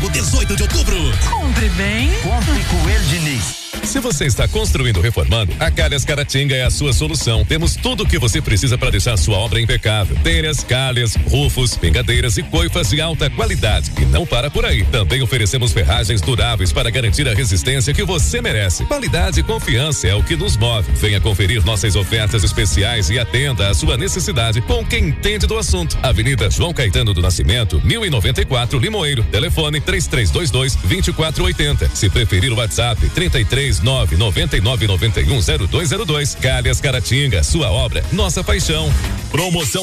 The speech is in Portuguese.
domingo, 18 de outubro. Compre bem. Compre com ele, Diniz. Se você está construindo ou reformando, a Calhas Caratinga é a sua solução. Temos tudo o que você precisa para deixar sua obra impecável. Telhas, calhas, rufos, pengadeiras e coifas de alta qualidade. E não para por aí. Também oferecemos ferragens duráveis para garantir a resistência que você merece. Qualidade e confiança é o que nos move. Venha conferir nossas ofertas especiais e atenda à sua necessidade com quem entende do assunto. Avenida João Caetano do Nascimento, 1094, Limoeiro. Telefone 3322-2480. Se preferir o WhatsApp, 33999910202. Calhas Caratinga, sua obra, nossa paixão. Promoção